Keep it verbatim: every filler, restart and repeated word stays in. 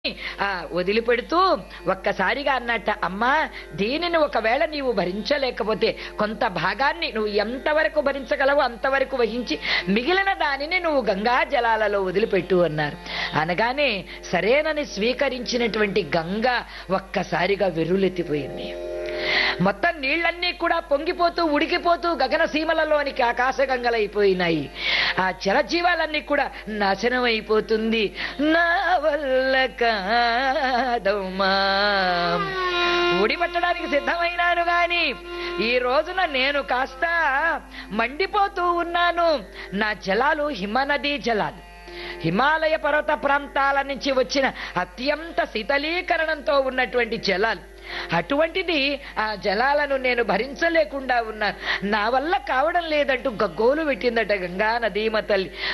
ఆ వదిలిపెడుతూ ఒక్కసారిగా అన్నట్ట, అమ్మా దీనిని ఒకవేళ నీవు భరించలేకపోతే కొంత భాగాన్ని నువ్వు ఎంతవరకు భరించగలవో అంతవరకు వహించి మిగిలిన దానిని నువ్వు గంగా జలాలలో వదిలిపెట్టు అన్నారు. అనగానే సరేనని స్వీకరించినటువంటి గంగ ఒక్కసారిగా వెర్రులెత్తిపోయింది. మొత్తం నీళ్లన్నీ కూడా పొంగిపోతూ ఉడికిపోతూ గగన సీమలలోనికి ఆకాశగంగలైపోయినాయి. ఆ జలజీవాలన్నీ కూడా నాశనం అయిపోతుంది. నా వల్ల కాదమ్మా, ఉడిపట్టడానికి సిద్ధమైనాను గాని ఈ రోజున నేను కాస్త మండిపోతూ ఉన్నాను. నా జలాలు హిమనదీ జలాలు, హిమాలయ పర్వత ప్రాంతాల నుంచి వచ్చిన అత్యంత శీతలీకరణంతో ఉన్నటువంటి జలాలు. అటువంటిది ఆ జలాలను నేను భరించలేకుండా ఉన్నాను. నా వల్ల కావడం లేదంటూ గగ్గోలు పెట్టిందట గంగా నదీమ తల్లి.